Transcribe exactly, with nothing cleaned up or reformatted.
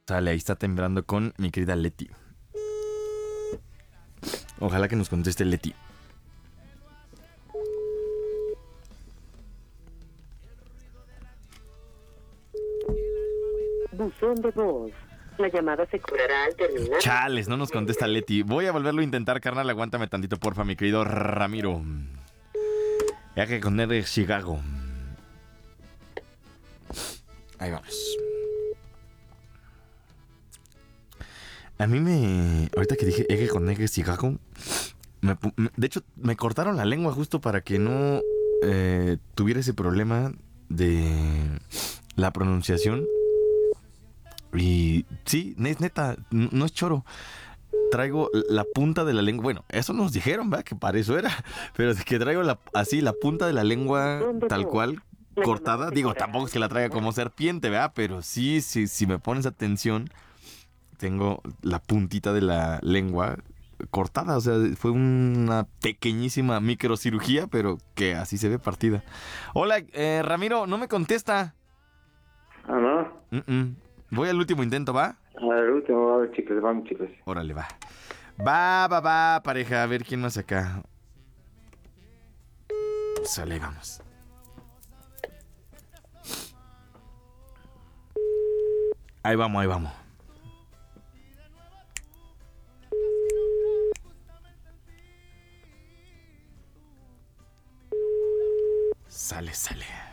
Sale, ahí está temblando con mi querida Leti. Ojalá que nos conteste Leti. Buzón de voz. La llamada se cobrará al terminar. Chales, no nos contesta Leti. Voy a volverlo a intentar, carnal. Aguántame tantito, porfa, mi querido Ramiro. Ya que con él Chicago. Ahí vamos. A mí me... Ahorita que dije Eje con Eje Chicago, me, me, de hecho, me cortaron la lengua justo para que no eh, tuviera ese problema de la pronunciación. Y sí, es neta, no, no es choro. Traigo la punta de la lengua. Bueno, eso nos dijeron, ¿verdad? Que para eso era. Pero es que traigo la, así la punta de la lengua tal cual, cortada. Digo, tampoco es que la traiga como serpiente, ¿verdad? Pero sí, sí, si me pones atención, tengo la puntita de la lengua cortada. O sea, fue una pequeñísima microcirugía, pero que así se ve partida. Hola, eh, Ramiro, no me contesta. Ah, ¿no? Mm-mm. Voy al último intento, ¿va? Al último, a ver, chicos, vamos, chicos. Órale, va. Va, va, va, pareja. A ver quién más acá. Sale, vamos. Ahí vamos, ahí vamos. Sale, sale.